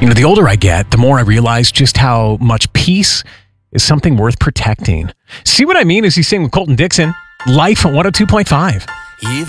The older I get, the more I realize just how much peace is something worth protecting. See what I mean as he's singing with Colton Dixon, Life on 102.5.